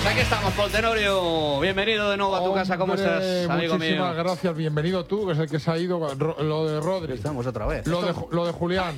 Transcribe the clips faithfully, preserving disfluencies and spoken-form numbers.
aquí estamos, Paul Tenorio. Bienvenido de nuevo a tu Hombre, casa. ¿Cómo estás, amigo mío? Muchísimas gracias. Bienvenido tú, que es el que se ha ido. Lo de Rodri. Estamos otra vez. Lo de, lo de Julián.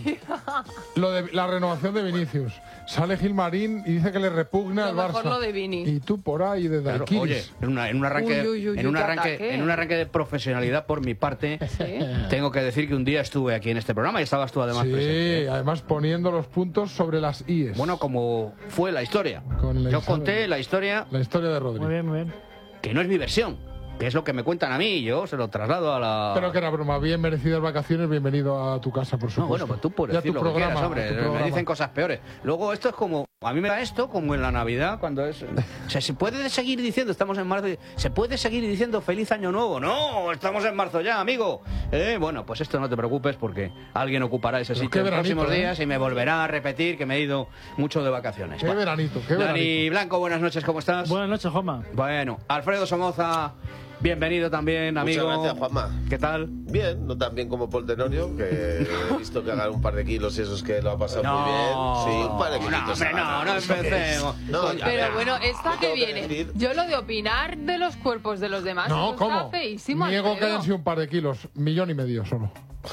Lo de la renovación de Vinicius. Sale Gilmarín y dice que le repugna al Barça. Mejor lo de Vini. Y tú por ahí de Claro, Daiquiris. oye, en, una, en un arranque, Uy, uy, uy, en un qué arranque, ataque. en un arranque de profesionalidad por mi parte, ¿Sí? tengo que decir que un día estuve aquí en este programa y estabas tú además Sí, presente. además poniendo los puntos sobre las íes. Bueno, como fue la historia. Con la Yo historia. conté la historia La historia de Rodri. Muy bien, muy bien. que no es mi versión, que es lo que me cuentan a mí y yo se lo traslado a la... Pero que era broma. Bien merecidas vacaciones. Bienvenido a tu casa, por supuesto. No, bueno, pues tú puedes Ya decir tu lo que programa, quieras, hombre. tu Me programa. dicen cosas peores. Luego esto es como... A mí me da esto como en la Navidad, cuando es... O sea, ¿se puede seguir diciendo, estamos en marzo, ¿se puede seguir diciendo feliz año nuevo? No, estamos en marzo ya, amigo. Eh, bueno, pues esto no te preocupes porque alguien ocupará ese Pero sitio qué en los veranito, próximos ¿eh? días y me volverá a repetir que me he ido mucho de vacaciones. Qué Bueno, veranito, qué Dani veranito. Blanco, buenas noches, ¿cómo estás? Buenas noches, Juanma. Bueno, Alfredo Somoza, bienvenido también, amigo. Muchas gracias, Juanma. ¿Qué tal? Bien, no tan bien como Paul Tenorio, que he visto que haga un par de kilos y eso es que lo ha pasado No, muy bien. Sí, un par de no, kilitos. hombre, ha no, ganado, no ¿eso qué es? empecemos. No, Coño, ya, Pero ya. bueno, ¿esta Yo que tengo que viene? decir- Yo lo de opinar de los cuerpos de los demás No, me ¿cómo? gusta feísimo, Niego que Alfredo. hayan sido un par de kilos. Millón y medio solo.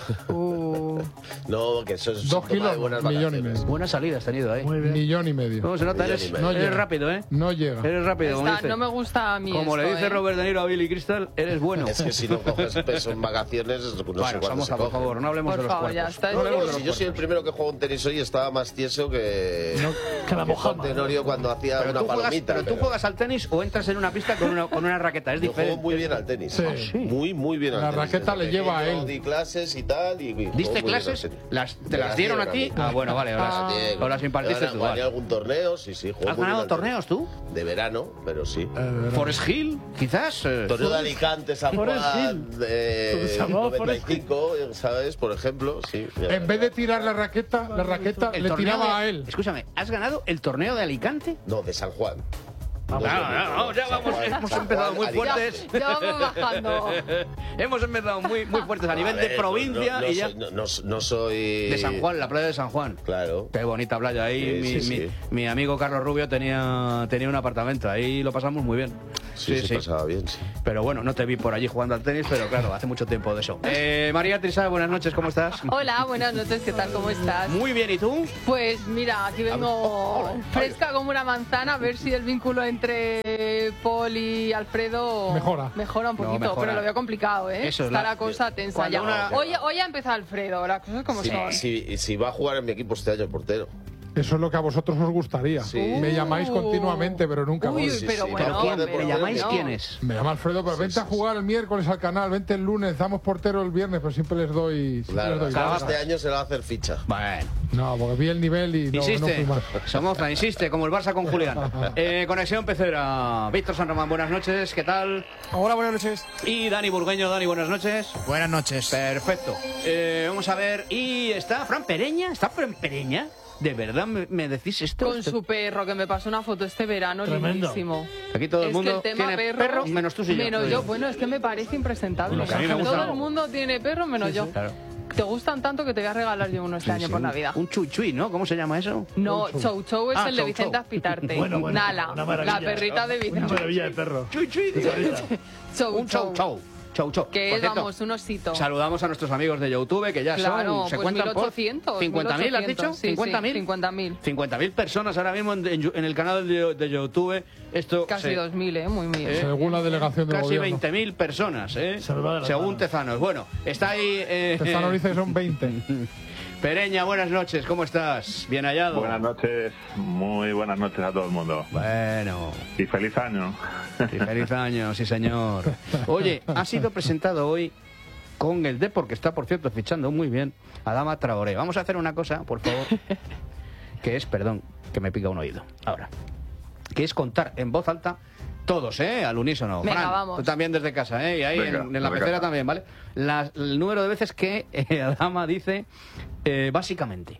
Uh, No, que eso es Dos síntoma kilos, de buenas millón y vacaciones. medio. Buena salida has tenido ahí. Muy bien. Millón y medio. ¿Cómo se nota? Millón Eres, y medio. No eres llega. rápido, ¿eh? No llega. Eres rápido, como está- dice. no me gusta a mí Como le esto, dice ¿eh? Robert De Niro a Billy Crystal, eres bueno. Es que si no coges peso en vacaciones, no sé bueno, cuándo Somoza, se por coge. favor, no hablemos Por de los favor, ya cuerpos. está. No hablemos de Si los yo soy el cuerpos. primero que juega un tenis hoy, estaba más tieso que, Que la que Paul mojama. Tenorio cuando hacía Pero una tú, juegas, palomita. pero tú juegas al tenis o entras en una pista con una, con una raqueta, es Yo juego diferente. muy bien al tenis. Sí. Ah, sí. Muy, muy bien al La tenis. raqueta Desde le lleva a pequeño él. Di clases y tal. Y, y juego ¿Diste muy bien al clases? tenis. Las, ¿Te Me las dieron a ti? Ah, bueno, vale, o Ah. las, o las impartiste tú. Gané Vale. algún torneo, sí, sí. juego ¿Has muy bien ganado al torneos tú? tenis. De verano, pero sí. Eh, ¿Forest Hill, quizás? Eh, Torneo de Alicante, San Forest Juan, Hill. de Se llamaba noventa y Forest cinco, ¿sabes? Por ejemplo, sí. En vez de tirar la raqueta, la raqueta el le torneo tiraba de- a él. Escúchame, ¿has ganado el torneo de Alicante? No, de San Juan. No, no, no, ya San vamos, Juan, hemos San empezado Juan, muy Alicante. fuertes. Ya vamos bajando. Hemos empezado muy, muy fuertes a nivel de ver, provincia no, no y ya... soy, no, no- no soy... De San Juan, la playa de San Juan. Claro. Qué bonita playa ahí. Sí, mi, sí, mi- sí. mi amigo Carlos Rubio tenía, tenía un apartamento. Ahí lo pasamos muy bien. Sí, sí, pasaba bien, sí. Pero bueno, no te vi por allí jugando al tenis, pero claro, hace mucho tiempo de eso. Eh, María Trisá, buenas noches, ¿cómo estás? Hola, buenas noches, ¿qué tal? ¿Cómo estás? Muy bien, ¿y tú? Pues mira, aquí vengo fresca como una manzana a ver si el vínculo entre Paul y Alfredo Mejora. mejora un No, poquito, mejora. pero lo veo complicado, ¿eh? Eso es Está la- la, cosa tensa Cuando ya. una- Hoy, hoy ha empezado Alfredo, las cosas como Si, son. si, si va a jugar en mi equipo este año el portero. Eso es lo que a vosotros os gustaría. Sí. Me llamáis Uh. continuamente, pero nunca Uy, voy. sí, pero sí, bueno, pero ¿quién? pero ¿Me llamáis no. quién es? Me llama Alfredo, pero Sí, vente sí, a jugar el miércoles al canal, vente el lunes, damos portero el viernes, pero siempre les doy. Siempre Claro, les doy claro, baja. este año se le va a hacer ficha. Bueno, No, porque vi el nivel y no, no insiste. fui más. Somoza, insiste, como el Barça con Julián. Eh, Conexión Pecera. Víctor San Román, buenas noches, ¿qué tal? Hola, buenas noches. Y Dani Burgueño, Dani, buenas noches. Buenas noches. Perfecto. Eh, vamos a ver. Y está Fran Pereña. ¿Está Fran Pereña? ¿De verdad me, me decís esto? Con su perro, que me pasó una foto este verano, Tremendo. lindísimo. Aquí todo el Es mundo que el tema tiene perro, perro, menos tú y yo. Menos yo. Bueno, es que me parece impresentable. Lo que a mí me gusta. Todo el mundo tiene perro menos yo. Claro. Te gustan tanto que te voy a regalar yo uno este año Sí, por un- Navidad. Un chui chui, ¿no? ¿Cómo se llama eso? No, Chou Chou es Ah, el de Chou Vicente Chou. Azpitarte. Bueno, bueno, Nala, una maravilla. la perrita de Una Vicente. maravilla de perro. Chui chui. digo. Chou Un chau Chou. chau. Chau chau. Que Por es, cierto, vamos, un osito. saludamos a nuestros amigos de YouTube, que ya Claro, son... ¿Se pues cuentan mil por ochocientos. cincuenta mil, has dicho? Sí, ¿cincuenta mil? sí, cincuenta mil. cincuenta mil personas ahora mismo en, en- en el canal de, de YouTube. Esto Casi se- dos mil, ¿eh? Muy bien. Eh, Según la delegación del Casi gobierno. veinte mil personas, ¿eh? Se nos va de las Según manos. Tezanos. Bueno, está ahí... Eh, Tezano dice que son veinte. Pereña, buenas noches, ¿cómo estás? Bien hallado. Buenas noches, muy buenas noches a todo el mundo. Bueno, Y feliz año. y feliz año, sí señor. Oye, ha sido presentado hoy con el Depor, que está, por cierto, fichando muy bien, Adama Traoré. Vamos a hacer una cosa, por favor, que es, perdón, que me pica un oído. Ahora, que es contar en voz alta todos, ¿eh? Al unísono. Venga, Fran, vamos. tú también desde casa, ¿eh? Y ahí Venga, en, en la desde pecera casa. también, ¿vale? Las- el número de veces que eh, Adama dice eh, básicamente.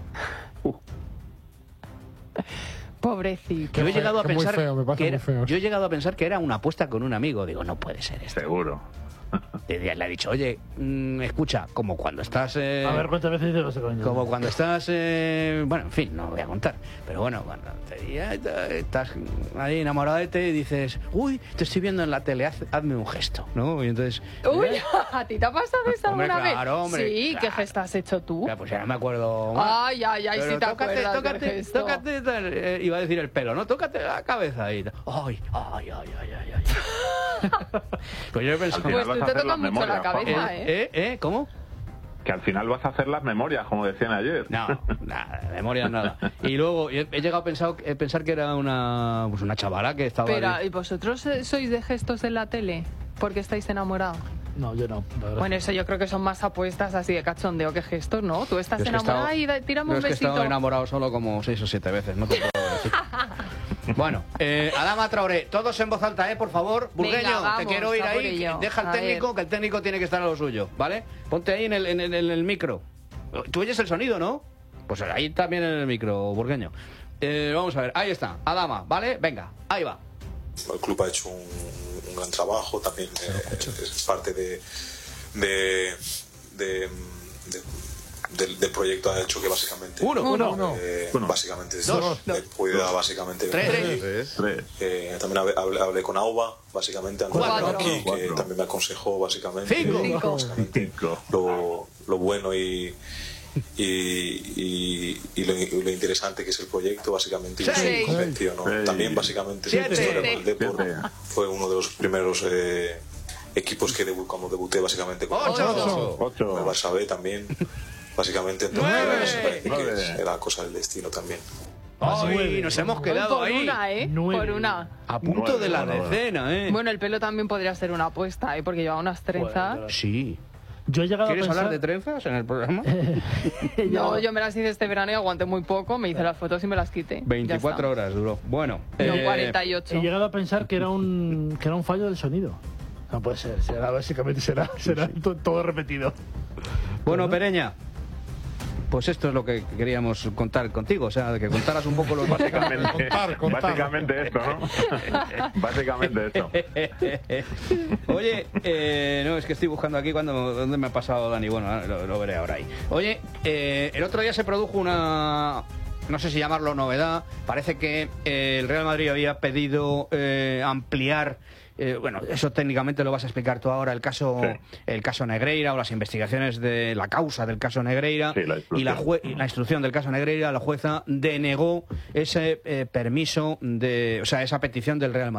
Pobrecito. Yo he feo, llegado a que muy pensar feo, me parece que era- muy feo. yo he llegado a pensar que era una apuesta con un amigo. Digo, no puede ser esto. Seguro. Y le ha dicho, oye, mmm, escucha, como cuando estás... Eh, A ver, ¿cuántas veces dices ese coño? Como cuando estás... Eh, bueno, en fin, no voy a contar. Pero bueno, cuando te, ya estás ahí enamorado de ti y dices, uy, te estoy viendo en la tele, haz, hazme un gesto, ¿no? Y entonces... Uy, ¿eh? ¿a ti te ha pasado eso Hombre, alguna claro, vez? hombre, Sí, claro. ¿qué gesto has hecho tú? Ya, pues ya no me acuerdo más. Ay, ay, ay, Pero si te tócate, acuerdas del tócate, gesto. tócate, tal, eh, iba a decir el pelo, ¿no? Tócate la cabeza ahí. Ay, ay, ay, ay, ay, ay. Pues yo he pensado... Al final Pues vas tú a te hacer tocas las mucho la memorias, Juanjo. cabeza, ¿Eh? ¿eh? ¿Eh? ¿Eh? ¿Cómo? Que al final vas a hacer las memorias, como decían ayer. No, nada, de memoria nada. Y luego he, he llegado a pensar, a pensar que era una, pues una chavala que estaba... Pero, ahí. ¿y vosotros eh, sois de gestos en la tele? Porque estáis enamorados. No, yo no. la verdad. Bueno, eso yo creo que son más apuestas así de cachondeo que gestos, ¿no? Tú estás Yo es que he enamorada estado- y da- tírame yo un es que he besito. estado enamorado solo como seis o siete veces, no te puedo decir. Bueno, eh, Adama Traoré, todos en voz alta, ¿eh? Por favor. Burgueño, Venga, vamos, te quiero ir a por ahí. ello. Deja al A técnico, ver. que el técnico tiene que estar a lo suyo, ¿vale? Ponte ahí en el, en el, en el micro. Tú oyes el sonido, ¿no? Pues ahí también en el micro, Burgueño. Eh, vamos a ver, ahí está, Adama, ¿vale? Venga, ahí va. El club ha hecho un, un gran trabajo, también eh, es parte de, de, de, de- del, del proyecto, ha hecho que básicamente Uno, Uno. Uno. eh, Uno. básicamente Dos. eh, pueda básicamente Tres. Tres. Tres. Eh, también hablé, hablé- hablé con Auba básicamente antes de Cuatro. venir aquí, que Cuatro. también me aconsejó básicamente Cinco. Cinco. básicamente Cinco. lo, lo bueno y y, y, y lo, y lo interesante que es el proyecto, básicamente, y Seis. me convenció, ¿no? Seis. También, básicamente, Siete. la historia con el Depor Siete. fue uno de los primeros eh, equipos que debu cuando debuté, básicamente, con, Ocho. con el Ocho. Barça B también, básicamente, entonces Nueve. me parece que Nueve. es- era cosa del destino también. Ay, nos hemos quedado por ahí. una, ¿eh? Nueve. Por una. A punto Nueve, de la nueve. decena, ¿eh? Bueno, el pelo también podría ser una apuesta, ¿eh? Porque lleva unas trenzas. Sí. Yo he llegado ¿Quieres a pensar... hablar de trenzas en el programa? No, yo me las hice este verano y aguanté muy poco, me hice las fotos y me las quité. Ya veinticuatro está. horas duró. Bueno. No, eh, cuarenta y ocho. He llegado a pensar que era un que era un fallo del sonido. No puede ser, será básicamente será será to- todo repetido. Bueno, Pereña, pues esto es lo que queríamos contar contigo, o sea, que contaras un poco los Básicamente, Contar, contar. básicamente esto, ¿no? Básicamente esto. Oye, eh, no, es que estoy buscando aquí cuando, dónde me ha pasado Dani, bueno, lo, lo veré ahora ahí. Oye, eh, el otro día se produjo una... No sé si llamarlo novedad. Parece que eh, el Real Madrid había pedido eh, ampliar, eh, bueno, eso técnicamente lo vas a explicar tú ahora, el caso, Sí. el caso Negreira o las investigaciones de la causa del caso Negreira. Sí, la instrucción. y la, jue- y la instrucción del caso Negreira, la jueza denegó ese eh, permiso de, o sea, esa petición del Real Madrid.